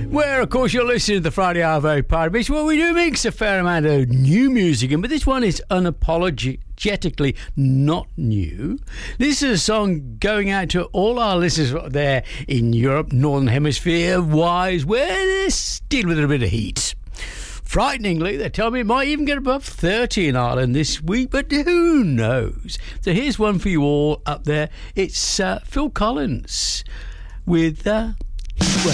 Where, of course, you're listening to the Friday Hour Very Party Beach, where we do mix a fair amount of new music in, but this one is unapologetically not new. This is a song going out to all our listeners there in Europe, Northern Hemisphere wise, where they're still with a bit of heat. Frighteningly, they tell me it might even get above 30 in Ireland this week, but who knows? So here's one for you all up there. It's Phil Collins with... well,